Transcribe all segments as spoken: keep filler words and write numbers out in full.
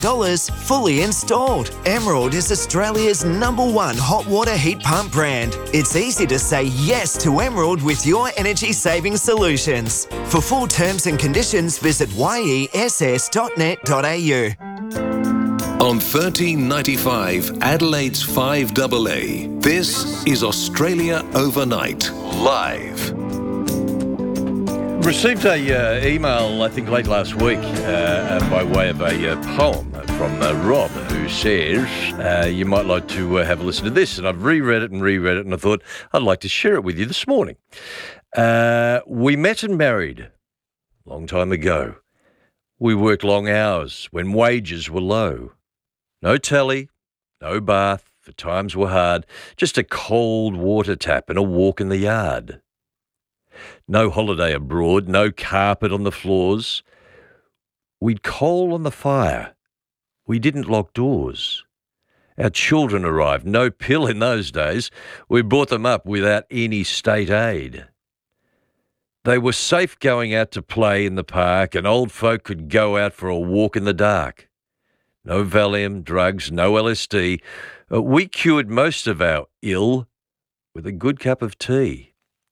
dollars fully installed. Emerald is Australia's number one hot water heat pump brand. It's easy to say yes to Emerald with your energy saving solutions. For full terms and conditions, visit y e s s dot net dot a u. On thirteen ninety-five, Adelaide's five A A, this is Australia Overnight, live. Received a uh, email, I think, late last week uh, by way of a uh, poem from uh, Rob, who says, uh, you might like to uh, have a listen to this. And I've reread it and reread it, and I thought I'd like to share it with you this morning. Uh, we met and married a long time ago. We worked long hours when wages were low. No telly, no bath, for times were hard, just a cold water tap and a walk in the yard. No holiday abroad, no carpet on the floors. We'd coal on the fire. We didn't lock doors. Our children arrived, no pill in those days. We brought them up without any state aid. They were safe going out to play in the park, and old folk could go out for a walk in the dark. No Valium, drugs, no L S D. Uh, we cured most of our ill with a good cup of tea.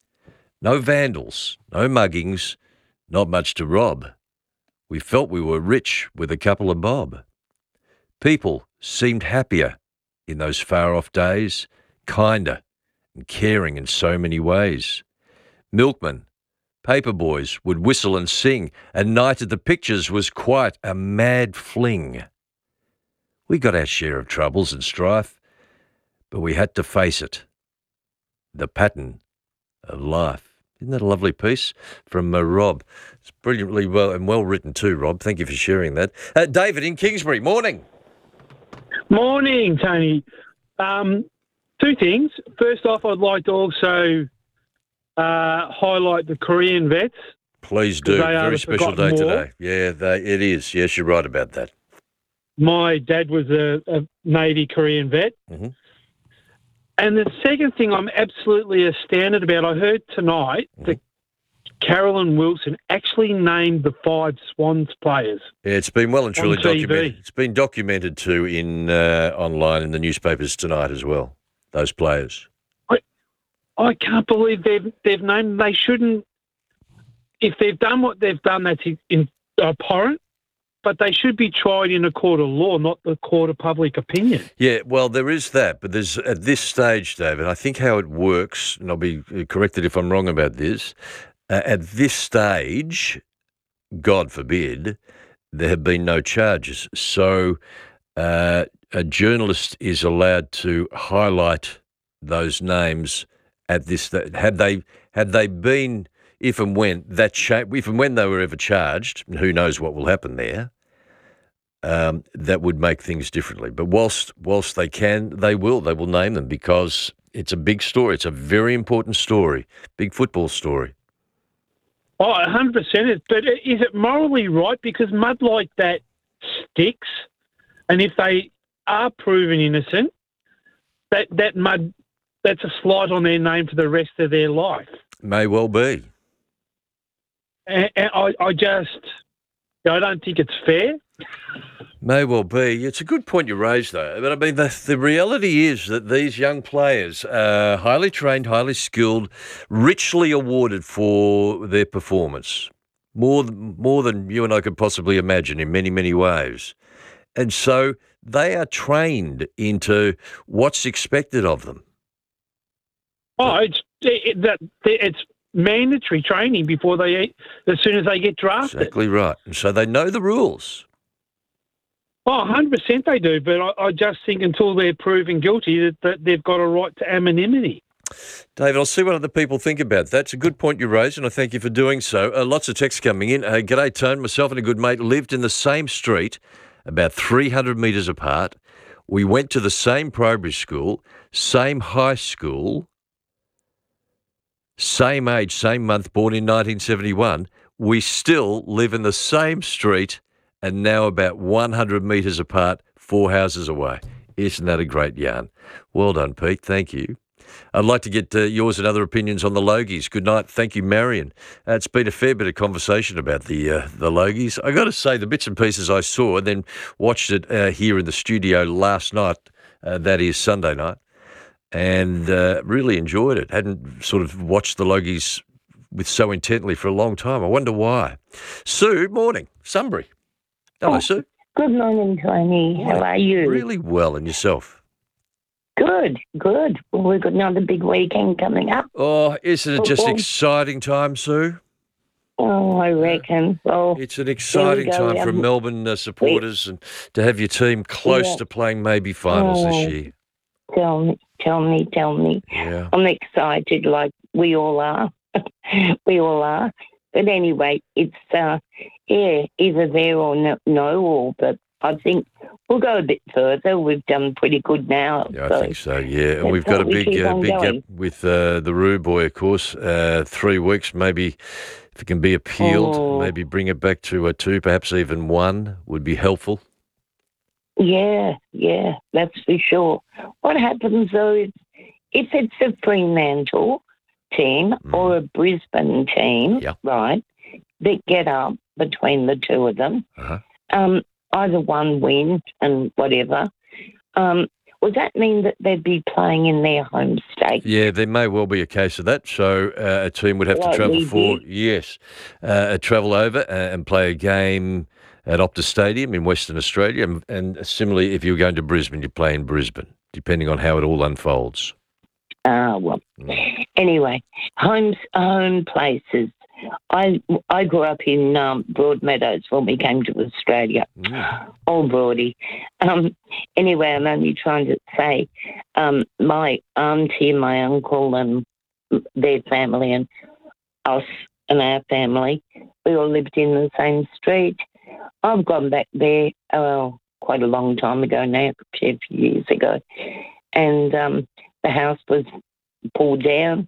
No vandals, no muggings, not much to rob. We felt we were rich with a couple of bob. People seemed happier in those far-off days, kinder and caring in so many ways. Milkmen, paper boys would whistle and sing, and night at the pictures was quite a mad fling. We got our share of troubles and strife, but we had to face it. The pattern of life. Isn't that a lovely piece from uh, Rob? It's brilliantly well and well written too, Rob. Thank you for sharing that. Uh, David in Kingsbury, morning. Morning, Tony. Um, two things. First off, I'd like to also uh, highlight the Korean vets. Please do. Very special day today. Yeah, they, it is. Yes, you're right about that. My dad was a, a Navy Korean vet. Mm-hmm. And the second thing I'm absolutely astounded about, I heard tonight mm-hmm. that Carolyn Wilson actually named the five Swans players. Yeah, it's been well and truly documented. It's been documented too in uh, online in the newspapers tonight as well, those players. I, I can't believe they've, they've named them. They shouldn't. If they've done what they've done, that's in, in, abhorrent. But they should be tried in a court of law, not the court of public opinion. Yeah, well, there is that. But there's at this stage, David, I think how it works, and I'll be corrected if I'm wrong about this, uh, at this stage, God forbid, there have been no charges. So uh, a journalist is allowed to highlight those names at this. Had they had they been, if and when that cha- if and when they were ever charged, and who knows what will happen there, um, that would make things differently. But whilst whilst they can, they will they will name them because it's a big story. It's a very important story, big football story. Oh, one hundred percent. But is it morally right? Because mud like that sticks, and if they are proven innocent, that, that mud, that's a slight on their name for the rest of their life. May well be. And, and I, I just, I don't think it's fair. May well be. It's a good point you raised, though. But I mean, the, the reality is that these young players are highly trained, highly skilled, richly awarded for their performance, more than, more than you and I could possibly imagine in many, many ways. And so they are trained into what's expected of them. Oh, it's it, that it's mandatory training before they, as soon as they get drafted. Exactly right. And so they know the rules. Oh, one hundred percent they do, but I, I just think until they're proven guilty that, that they've got a right to anonymity. David, I'll see what other people think about that. It's a good point you raised, and I thank you for doing so. Uh, lots of texts coming in. Uh, G'day, Tone. Myself and a good mate lived in the same street, about three hundred metres apart. We went to the same primary school, same high school, same age, same month, born in nineteen seventy-one. We still live in the same street and now about one hundred metres apart, four houses away. Isn't that a great yarn? Well done, Pete. Thank you. I'd like to get uh, yours and other opinions on the Logies. Good night. Thank you, Marion. Uh, it's been a fair bit of conversation about the uh, the Logies. I got to say, the bits and pieces I saw and then watched it uh, here in the studio last night, uh, that is Sunday night, and uh, really enjoyed it. Hadn't sort of watched the Logies with so intently for a long time. I wonder why. Sue, morning. Sunbury. Hello, Oh, Sue. Good morning, Tony. How are you? Really well, and yourself? Good, good. Well, we've got another big weekend coming up. Oh, isn't it just Football. exciting time, Sue? Oh, I reckon. Well, It's an exciting go, time for um, Melbourne uh, supporters and to have your team close Yeah. to playing maybe finals this Oh. year. tell me, tell me, tell me. Yeah. I'm excited, like we all are. we all are. But anyway, it's, uh, yeah, either there or no, no or, but I think we'll go a bit further. We've done pretty good now. Yeah, I so think so, yeah. And let's we've got a hope we big keep uh, on big gap going. with uh, the Roo boy, of course. Uh, three weeks, maybe if it can be appealed, Oh. maybe bring it back to a two, perhaps even one would be helpful. Yeah, yeah, that's for sure. What happens though is if it's a Fremantle team or a Brisbane team, Yeah. right, that get up between the two of them, Uh-huh. um, either one wins and whatever, um, would that mean that they'd be playing in their home state? Yeah, there may well be a case of that. So uh, a team would have to Like travel we for, did? yes, uh, travel over uh, and play a game at Optus Stadium in Western Australia. And, and similarly, if you were going to Brisbane, you play in Brisbane, depending on how it all unfolds. Ah, well, anyway, homes, home places. I I grew up in um, Broadmeadows when we came to Australia. Mm. Old Broady. Um, anyway, I'm only trying to say um, my auntie and my uncle and their family and us and our family, we all lived in the same street. I've gone back there uh, quite a long time ago now, a few years ago, and um, the house was pulled down.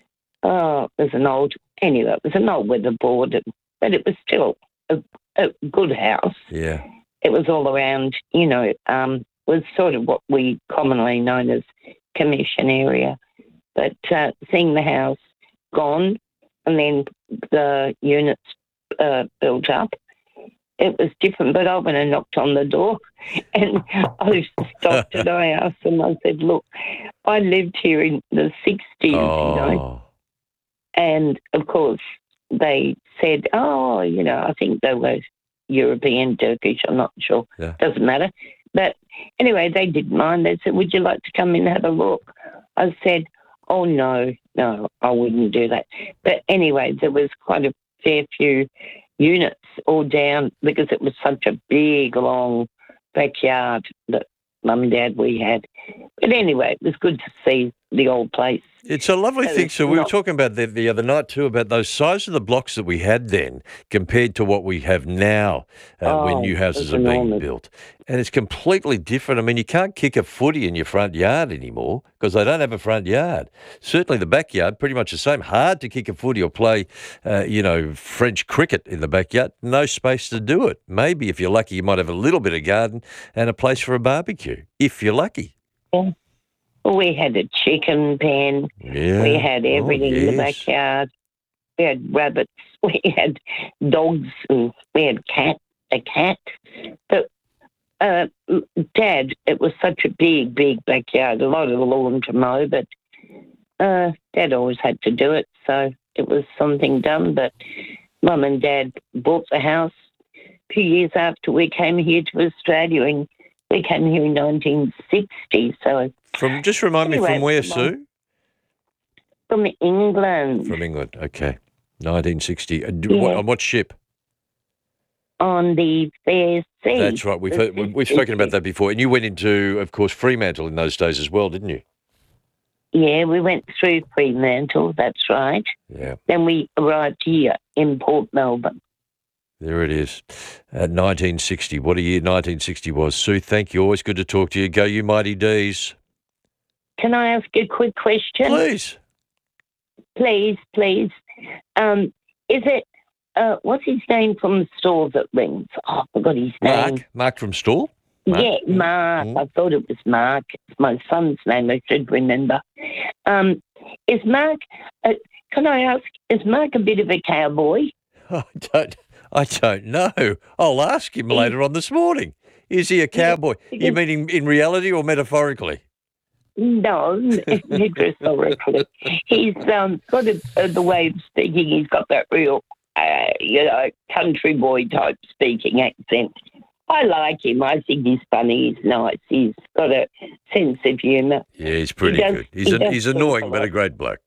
Oh, it was an old, anyway, it was an old weatherboard, but it was still a, a good house. Yeah. It was all around, you know, um, was sort of what we commonly known as commission area. But uh, seeing the house gone and then the units uh, built up, it was different. But I went and knocked on the door and I stopped and I asked them, I said, look, I lived here in the sixties, you know. Oh, And, of course, they said, oh, you know, I think they were European, Turkish, I'm not sure. Yeah. Doesn't matter. But anyway, they didn't mind. They said, would you like to come in and have a look? I said, oh, no, no, I wouldn't do that. But anyway, there was quite a fair few units all down because it was such a big, long backyard that Mum and Dad we had. But anyway, it was good to see the old place. it's a lovely So thing. it's So we were not- talking about that the other night too, about those size of the blocks that we had then compared to what we have now uh, when Oh, new houses it's are being enormous. built. And it's completely different. I mean, you can't kick a footy in your front yard anymore because they don't have a front yard. Certainly the backyard, pretty much the same. Hard to kick a footy or play, uh, you know, French cricket in the backyard. No space to do it. Maybe if you're lucky, you might have a little bit of garden and a place for a barbecue, if you're lucky. We had a chicken pen. Yeah. We had Oh, everything in the yes. backyard. We had rabbits. We had dogs. And we had cat. A cat. But uh, Dad, it was such a big, big backyard. A lot of lawn to mow, but uh, Dad always had to do it, so it was something done. But Mum and Dad bought the house a few years after we came here to Australia, and we came here in nineteen sixty. So From just remind me Anyway, from where, Mum- Sue? from England. From England. Okay. nineteen sixty. Uh, do- Yeah. what, on what ship? On the Fair Sea. That's right. We've The heard, we- we've spoken about that before. And you went into, of course, Fremantle in those days as well, didn't you? Yeah, we went through Fremantle, that's right. Yeah. Then we arrived here in Port Melbourne. There it is. Uh, nineteen sixty. What a year nineteen sixty was. Sue, thank you. Always good to talk to you. Go you mighty D's. Can I ask a quick question? Please. Please, please. Um, is it, uh, what's his name from the store that rings? Oh, I forgot his name. Mark. Mark from Stall. Mark? Yeah, Mark. Mm. I thought it was Mark. It's my son's name. I should remember. Um, is Mark? Uh, can I ask? Is Mark a bit of a cowboy? I don't. I don't know. I'll ask him He- later on this morning. Is he a cowboy? Yeah, You because- mean in, in reality or metaphorically? No, metaphorically. He's um, got a, uh, the way of speaking. He's got that real, uh, you know, country boy type speaking accent. I like him. I think he's funny. He's nice. He's got a sense of humour. Yeah, he's pretty He does- good. He's he an, does he's talk annoying, a but a lot. great bloke.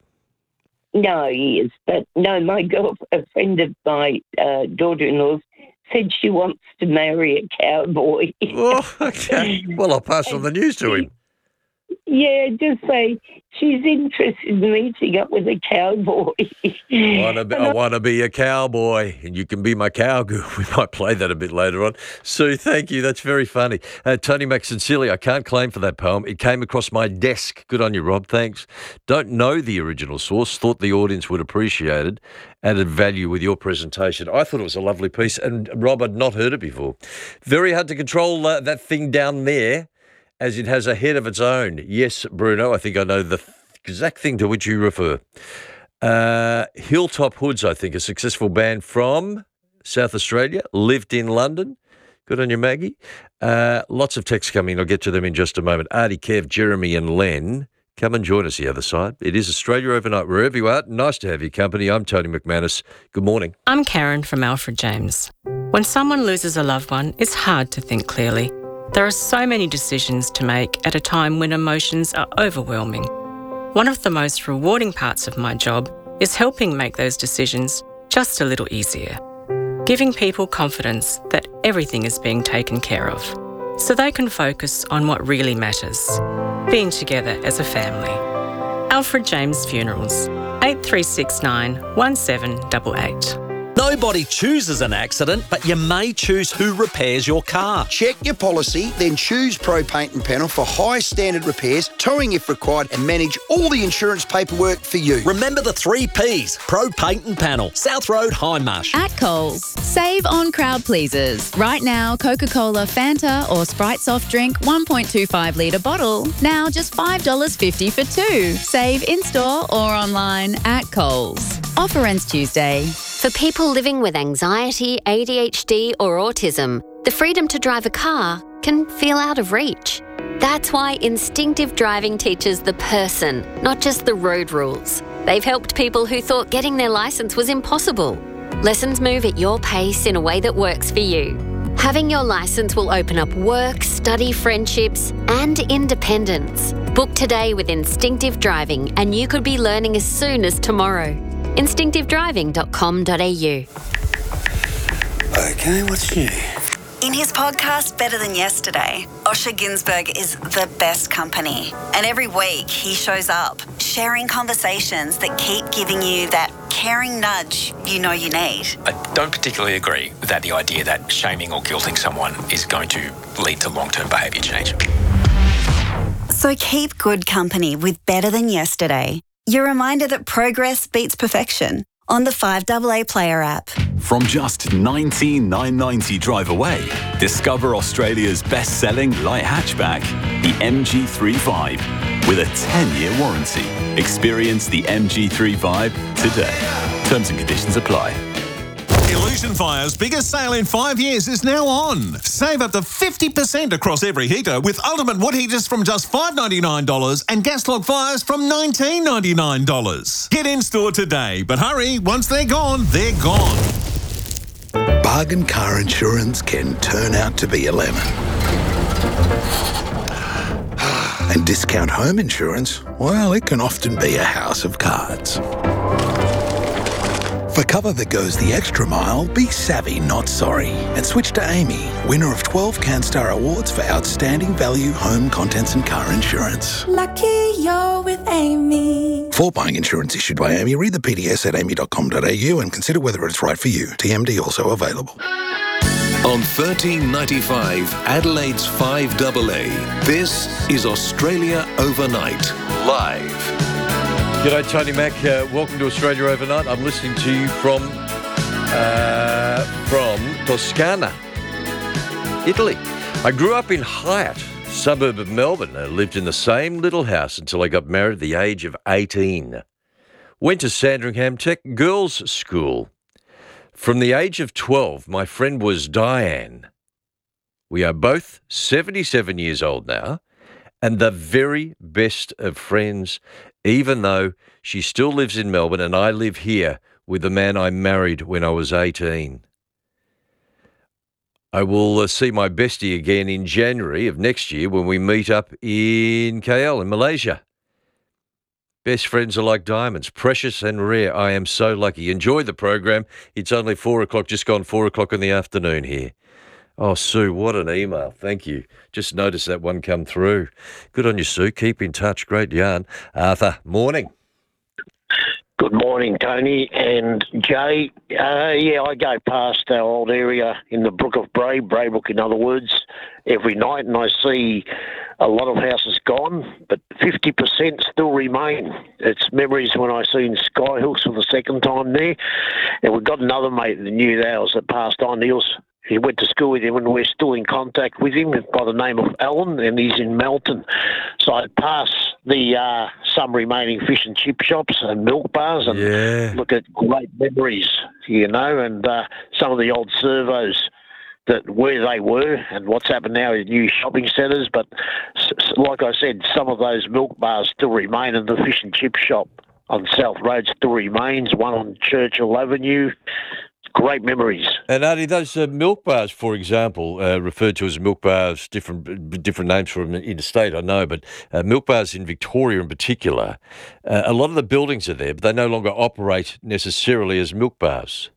No, he is. But no, my girl, a friend of my uh, daughter-in-law's, said she wants to marry a cowboy. Oh, okay. Well, I'll pass on the news to him. Yeah, just say she's interested in meeting up with a cowboy. Wanna be, I want to be a cowboy, and you can be my cowgirl. We might play that a bit later on. Sue, thank you. That's very funny. Uh, Tony McSincilli, I can't claim for that poem. It came across my desk. Good on you, Rob. Thanks. Don't know the original source. Thought the audience would appreciate it. Added value with your presentation. I thought it was a lovely piece, and Rob had not heard it before. Very hard to control uh, that thing down there, as it has a head of its own. Yes, Bruno, I think I know the th- exact thing to which you refer. Uh, Hilltop Hoods, I think, a successful band from South Australia, lived in London. Good on you, Maggie. Uh, lots of texts coming. I'll get to them in just a moment. Artie, Kev, Jeremy and Len, come and join us the other side. It is Australia Overnight, wherever you are. Nice to have your company. I'm Tony McManus. Good morning. I'm Karen from Alfred James. When someone loses a loved one, it's hard to think clearly. There are so many decisions to make at a time when emotions are overwhelming. One of the most rewarding parts of my job is helping make those decisions just a little easier. Giving people confidence that everything is being taken care of, so they can focus on what really matters, being together as a family. Alfred James Funerals, eight three six nine, one seven eight eight. Nobody chooses an accident, but you may choose who repairs your car. Check your policy, then choose Pro Paint and Panel for high standard repairs, towing if required, and manage all the insurance paperwork for you. Remember the three Ps, Pro Paint and Panel, South Road, Hindmarsh. At Coles, save on crowd pleasers. Right now, Coca-Cola, Fanta or Sprite soft drink one point two five litre bottle, now just five dollars fifty for two. Save in-store or online at Coles. Offer ends Tuesday. For people living with anxiety, A D H D or autism, the freedom to drive a car can feel out of reach. That's why Instinctive Driving teaches the person, not just the road rules. They've helped people who thought getting their licence was impossible. Lessons move at your pace in a way that works for you. Having your licence will open up work, study, friendships and independence. Book today with Instinctive Driving and you could be learning as soon as tomorrow. instinctive driving dot com dot a u. Okay, what's new? In his podcast, Better Than Yesterday, Osher Ginsberg is the best company. And every week he shows up, sharing conversations that keep giving you that caring nudge you know you need. I don't particularly agree with that, the idea that shaming or guilting someone is going to lead to long-term behaviour change. So keep good company with Better Than Yesterday. Your reminder that progress beats perfection on the five A A Player app. From just nineteen thousand nine hundred ninety drive away, discover Australia's best-selling light hatchback, the M G thirty-five, with a ten-year warranty. Experience the M G thirty-five today. Terms and conditions apply. Illusion Fire's biggest sale in five years is now on. Save up to fifty percent across every heater with ultimate wood heaters from just five dollars ninety-nine and gas log fires from nineteen dollars ninety-nine. Hit in-store today, but hurry, once they're gone, they're gone. Bargain car insurance can turn out to be a lemon. And discount home insurance, well, it can often be a house of cards. For cover that goes the extra mile, be savvy, not sorry. And switch to Amy, winner of twelve CanStar Awards for outstanding value home contents and car insurance. Lucky you're with Amy. For buying insurance issued by Amy, read the P D S at amy dot com dot a u and consider whether it's right for you. T M D also available. On thirteen ninety-five, Adelaide's five A A, this is Australia Overnight, live. G'day, Tony Mac. Uh, welcome to Australia Overnight. I'm listening to you from uh, from Toscana, Italy. I grew up in Hyatt, suburb of Melbourne. I lived in the same little house until I got married at the age of eighteen. Went to Sandringham Tech Girls' School. From the age of twelve, my friend was Diane. We are both seventy-seven years old now and the very best of friends, even though she still lives in Melbourne and I live here with the man I married when I was eighteen. I will uh, see my bestie again in January of next year when we meet up in K L in Malaysia. Best friends are like diamonds, precious and rare. I am so lucky. Enjoy the program. It's only four o'clock, just gone four o'clock in the afternoon here. Oh, Sue, what an email. Thank you. Just noticed that one come through. Good on you, Sue. Keep in touch. Great yarn. Arthur, morning. Good morning, Tony and Jay. Uh, yeah, I go past our old area in the Brook of Bray, Braybrook in other words, every night, and I see a lot of houses gone, but fifty percent still remain. It's memories when I seen Skyhooks for the second time there, and we've got another mate that knew ours that passed on. He was He went to school with him, and we're still in contact with him by the name of Alan, and he's in Melton. So I'd pass the uh, some remaining fish and chip shops and milk bars and yeah. look at great memories, you know, and uh, some of the old servos that where they were and what's happened now is new shopping centres. But s- like I said, some of those milk bars still remain, and the fish and chip shop on South Road still remains, one on Churchill Avenue. Great memories. And Artie, those uh, milk bars, for example, uh, referred to as milk bars, different different names for them interstate, I know, but uh, milk bars in Victoria in particular, uh, a lot of the buildings are there, but they no longer operate necessarily as milk bars.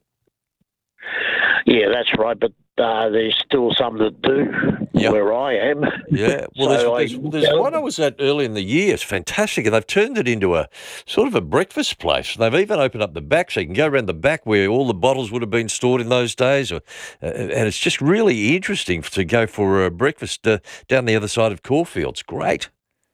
Yeah, that's right, but uh, there's still some that do yep. where I am. Yeah, well, so there's, I, there's, there's one I was at early in the year. It's fantastic, and they've turned it into a sort of a breakfast place. They've even opened up the back so you can go around the back where all the bottles would have been stored in those days, or, uh, and it's just really interesting to go for a breakfast uh, down the other side of Caulfield. Great.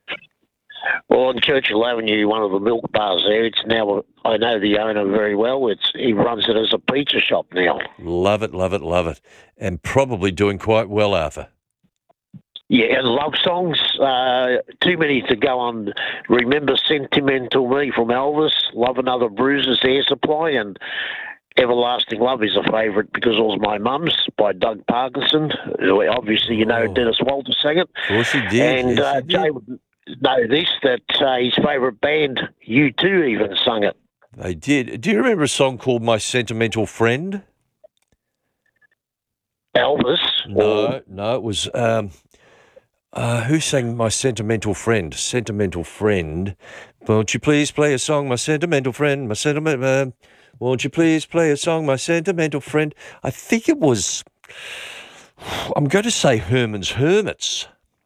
Well, on Churchill Avenue, one of the milk bars there, it's now, I know the owner very well. It's He runs it as a pizza shop now. Love it, love it, love it. And probably doing quite well, Arthur. Yeah, and love songs, uh, too many to go on. Remember Sentimental Me from Elvis, Love Another Bruises Air Supply, and Everlasting Love is a favourite because it was my mum's by Doug Parkinson. Obviously, you know, Oh. Dennis Walter sang it. Of course he did. And yes, uh, he did. Jay would know this, that uh, his favourite band, U two, even sung it. They did. Do you remember a song called My Sentimental Friend? Elvis? No, or- no, it was... Um, Uh, who sang My Sentimental Friend? Sentimental Friend. Won't you please play a song, my sentimental friend? My sentiment. Uh, won't you please play a song, my sentimental friend? I think it was. I'm going to say Herman's Hermits.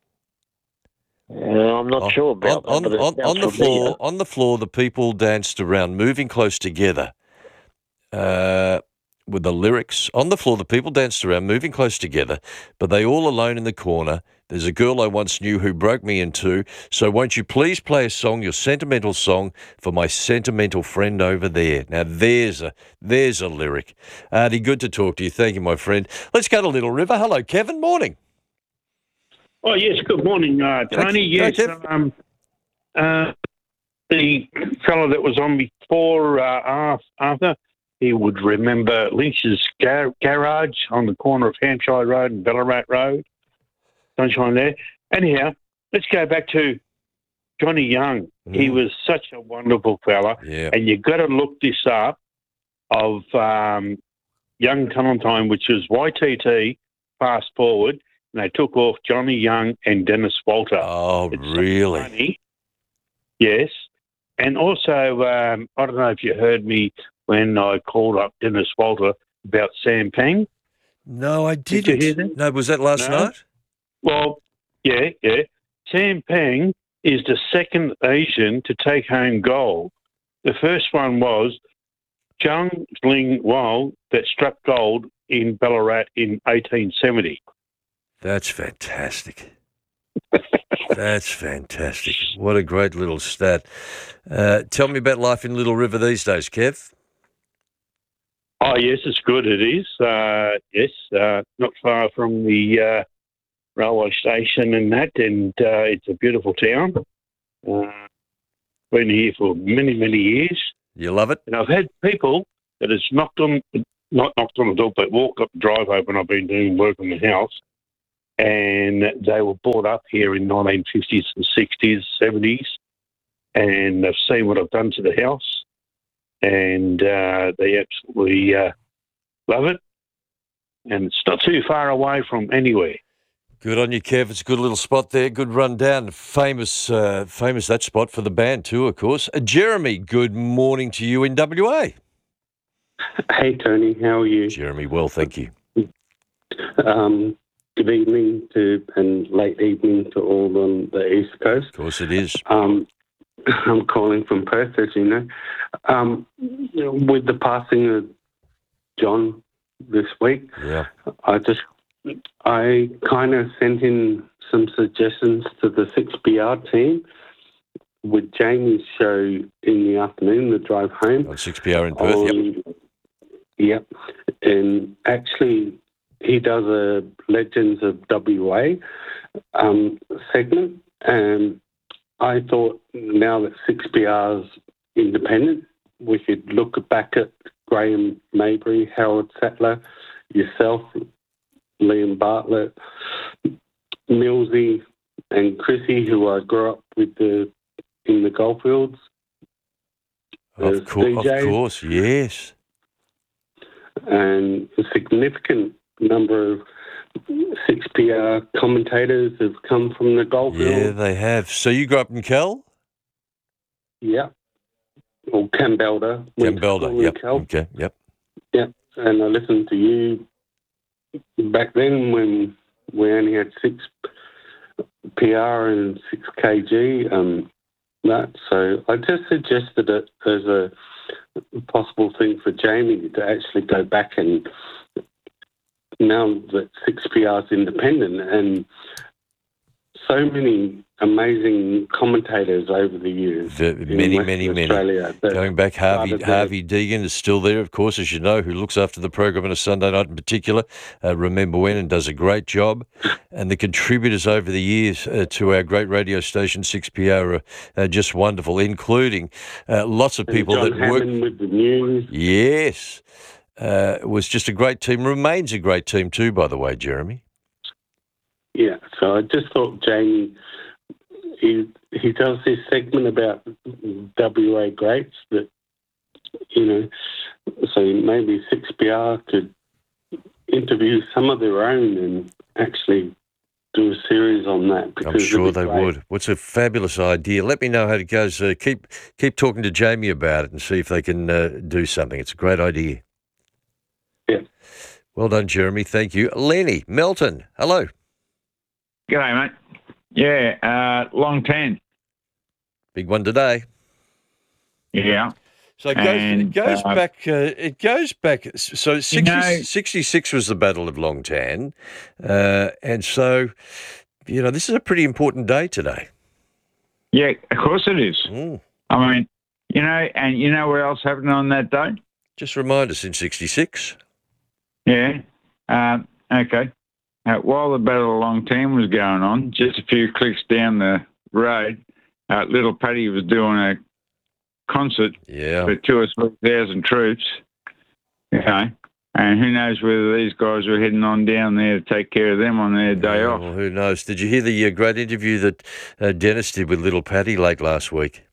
Uh, I'm not on, sure about on, that. but it on, on, on the sounds familiar. floor. On the floor, the people danced around, moving close together. Uh, with the lyrics on the floor, the people danced around, moving close together, but they all alone in the corner. There's a girl I once knew who broke me in two, so won't you please play a song, your sentimental song, for my sentimental friend over there. Now, there's a there's a lyric. Artie, good to talk to you. Thank you, my friend. Let's go to Little River. Hello, Kevin. Morning. Oh, yes, good morning, uh, Tony. Yes, um, uh, the fellow that was on before, uh, Arthur, he would remember Lynch's gar- garage on the corner of Hampshire Road and Ballarat Road. Sunshine there. Anyhow, let's go back to Johnny Young. Mm. He was such a wonderful fella. Yeah. And you've got to look this up of um, Young Clementine, which was Y T T, fast forward, and they took off Johnny Young and Dennis Walter. Oh, it's really? So funny. Yes. And also, um, I don't know if you heard me when I called up Dennis Walter about Sam Pang. No, I didn't. Did you hear that? No, was that last No? night? Well, yeah, yeah. Sam Pang is the second Asian to take home gold. The first one was Zhang Ling Wang that struck gold in Ballarat in eighteen seventy. That's fantastic. That's fantastic. What a great little stat. Uh, tell me about life in Little River these days, Kev. Oh, yes, it's good. It is. Uh, yes, uh, not far from the uh, railway station and that, and uh, it's a beautiful town. Uh, been here for many, many years. You love it? And I've had people that has knocked on, not knocked on the door, but walked up the driveway when I've been doing work on the house, and they were brought up here in nineteen fifties and sixties, seventies, and they've seen what I've done to the house, and uh, they absolutely uh, love it. And it's not too far away from anywhere. Good on you, Kev. It's a good little spot there. Good rundown. Famous, uh, famous that spot for the band too, of course. Uh, Jeremy, good morning to you in W A. Hey, Tony. How are you? Jeremy, well, thank you. Um, good evening to and late evening to all on the East Coast. Of course it is. Um, I'm calling from Perth, as you know. Um, with the passing of John this week, yeah, I just I kind of sent in some suggestions to the six B R team with Jamie's show in the afternoon, the drive home. On six B R in Perth, on, yep. Yep. And actually, he does a Legends of W A um, segment, and I thought now that six B R's independent, we could look back at Graham Mabry, Howard Sattler, yourself, Liam Bartlett, Millsy, and Chrissy, who I grew up with the in the Goldfields. Of, co- of course, yes. And a significant number of six P R commentators have come from the Goldfields. Yeah, they have. So you grew up in Cal? Yeah. Or Campbelder. Campbelder, yep. Cal. Okay, yep. Yeah, and I listened to you back then when we only had six P R and six K G. Um, that so I just suggested it as a possible thing for Jamie to actually go back and now that six P R is independent and so many amazing commentators over the years. The, many, many, many. Going back, Harvey Harvey Deegan is still there, of course, as you know, who looks after the program on a Sunday night in particular. Uh, remember when and does a great job. And the contributors over the years uh, to our great radio station, six P R, are uh, just wonderful, including uh, lots of people John that Hammond work. With the news. Yes. Uh, it was just a great team. Remains a great team too, by the way, Jeremy. Yeah, so I just thought Jamie, he he does this segment about W A greats that, you know, so maybe six P R could interview some of their own and actually do a series on that. I'm sure they great. would. What's a fabulous idea. Let me know how it goes. Uh, keep keep talking to Jamie about it and see if they can uh, do something. It's a great idea. Yeah. Well done, Jeremy. Thank you. Lenny, Melton, hello. G'day, mate. Yeah, uh, long ten. Big one today. Yeah. So it goes, And, it goes uh, back. Uh, it goes back. So sixty, You know- sixty-six was the Battle of Long Tan, uh, and so you know this is a pretty important day today. Yeah, of course it is. Mm. I mean, you know, and you know what else happened on that day? Just remind us in sixty-six. Yeah. Um, okay. Uh, while the Battle of Long Tan was going on, just a few clicks down the road, uh, Little Paddy was doing a concert yeah. for two or three thousand troops. You know, and who knows whether these guys were heading on down there to take care of them on their day Yeah, off. Well, who knows? Did you hear the uh, great interview that uh, Dennis did with Little Paddy late last week?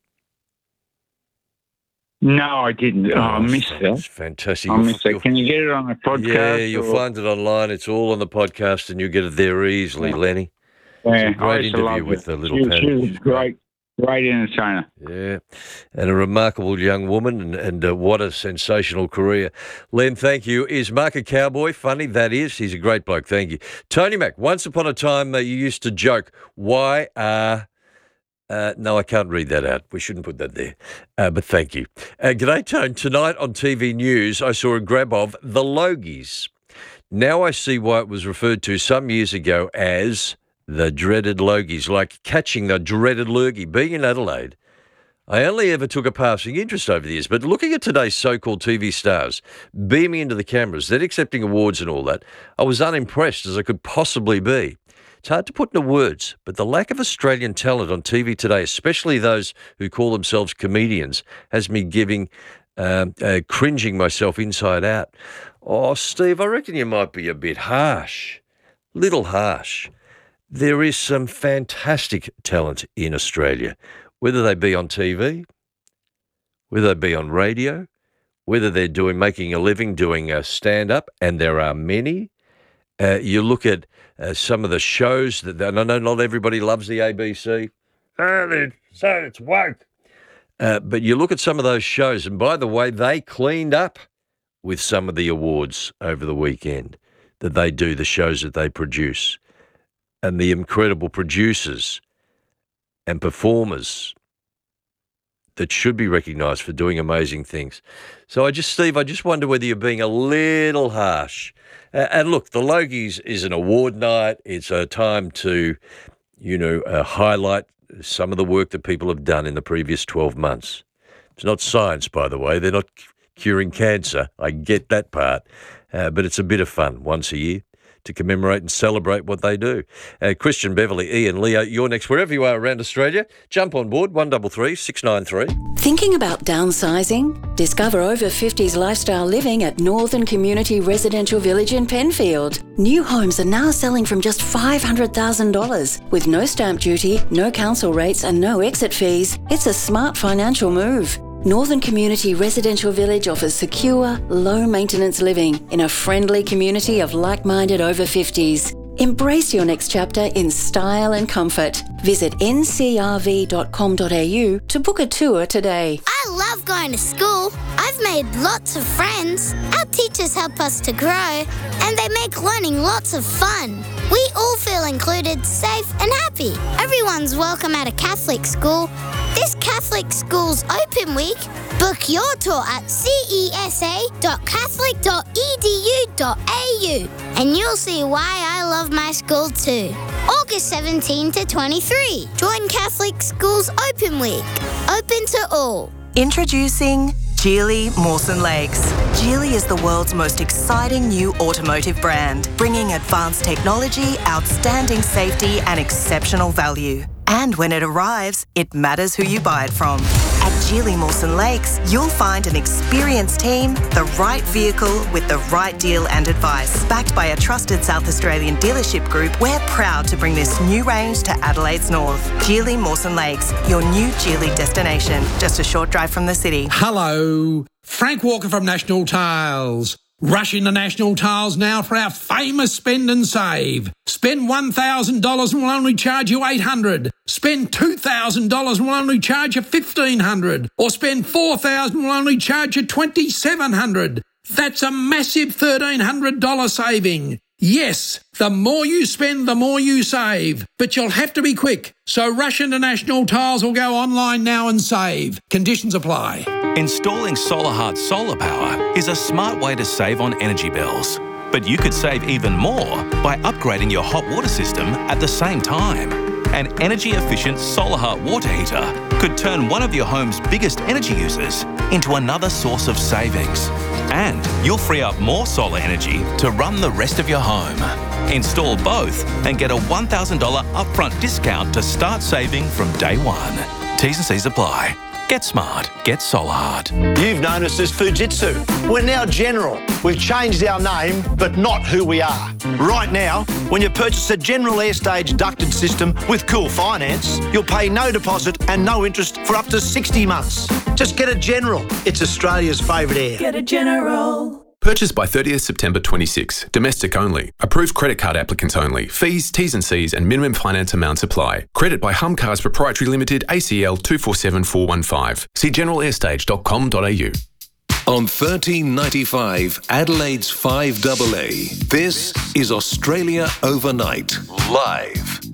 No, I didn't. Oh, I Oh, missed it's that. fantastic. I You'll- missed that. you'll- Can you get it on a podcast? Yeah, you'll or- find it online. It's all on the podcast, and you'll get it there easily, Yeah. Lenny. Yeah, It's a I great used to interview love with her. the Little she, Paddy. She was great, great entertainer. Yeah, and a remarkable young woman, and, and uh, what a sensational career. Len, thank you. Is Mark a cowboy? Funny, that is. He's a great bloke. Thank you. Tony Mac, once upon a time uh, you used to joke, why are... Uh, no, I can't read that out. We shouldn't put that there. Uh, but thank you. Uh, G'day, Tone. Tonight on T V News, I saw a grab of the Logies. Now I see why it was referred to some years ago as the dreaded Logies, like catching the dreaded lurgy. Being in Adelaide, I only ever took a passing interest over the years, but looking at today's so-called T V stars beaming into the cameras, then accepting awards and all that, I was unimpressed as I could possibly be. It's hard to put into words, but the lack of Australian talent on T V today, especially those who call themselves comedians, has me giving, um, uh, cringing myself inside out. Oh, Steve, I reckon you might be a bit harsh. Little harsh. There is some fantastic talent in Australia, whether they be on T V, whether they be on radio, whether they're doing making a living doing a stand-up, and there are many. Uh, you look at uh, some of the shows that, and I know not everybody loves the A B C. Oh, so it's woke. Uh, but you look at some of those shows, and by the way, they cleaned up with some of the awards over the weekend that they do, the shows that they produce, and the incredible producers and performers that should be recognised for doing amazing things. So I just, Steve, I just wonder whether you're being a little harsh. Uh, and look, the Logies is an award night. It's a time to, you know, uh, highlight some of the work that people have done in the previous twelve months. It's not science, by the way. They're not curing cancer. I get that part. Uh, but it's a bit of fun once a year to commemorate and celebrate what they do. Uh, Christian, Beverly, Ian, Leo, you're next. Wherever you are around Australia, jump on board, one three three, six nine three. Thinking about downsizing? Discover over fifties lifestyle living at Northern Community Residential Village in Penfield. New homes are now selling from just five hundred thousand dollars. With no stamp duty, no council rates and no exit fees, it's a smart financial move. Northern Community Residential Village offers secure, low-maintenance living in a friendly community of like-minded over fifties. Embrace your next chapter in style and comfort. Visit n c r v dot com dot a u to book a tour today. I love going to school. I've made lots of friends. Our teachers help us to grow, and they make learning lots of fun. We all feel included, safe and happy. Everyone's welcome at a Catholic school. This Catholic Schools Open Week, book your tour at c e s a dot catholic dot e d u dot a u and you'll see why I love my school too. August seventeenth to twenty-three. Join Catholic Schools Open Week. Open to all. Introducing Geely Mawson Lakes. Geely is the world's most exciting new automotive brand, bringing advanced technology, outstanding safety and exceptional value. And when it arrives, it matters who you buy it from. At Geely Mawson Lakes, you'll find an experienced team, the right vehicle with the right deal and advice. Backed by a trusted South Australian dealership group, we're proud to bring this new range to Adelaide's north. Geely Mawson Lakes, your new Geely destination, just a short drive from the city. Hello, Frank Walker from National Tiles. Rush into National Tiles now for our famous spend and save. Spend one thousand dollars and we'll only charge you eight hundred dollars. Spend two thousand dollars and we'll only charge you fifteen hundred dollars. Or spend four thousand dollars and we'll only charge you twenty-seven hundred dollars. That's a massive thirteen hundred dollars saving. Yes, the more you spend, the more you save. But you'll have to be quick. So rush into National Tiles or go online now and save. Conditions apply. Installing SolarHeart solar power is a smart way to save on energy bills. But you could save even more by upgrading your hot water system at the same time. An energy-efficient SolarHeart water heater could turn one of your home's biggest energy users into another source of savings. And you'll free up more solar energy to run the rest of your home. Install both and get a one thousand dollars upfront discount to start saving from day one. T's and C's apply. Get smart. Get SolarHeart. You've known us as Fujitsu. We're now General. We've changed our name, but not who we are. Right now, when you purchase a General Airstage ducted system with Cool Finance, you'll pay no deposit and no interest for up to sixty months. Just get a General. It's Australia's favourite air. Get a General. Purchased by thirtieth September twenty-six. Domestic only. Approved credit card applicants only. Fees, T's and C's and minimum finance amounts apply. Credit by Hum Cars Proprietary Limited, A C L two four seven four one five. See general airstage dot com dot a u. On thirteen ninety-five, Adelaide's five double A, this is Australia Overnight, live.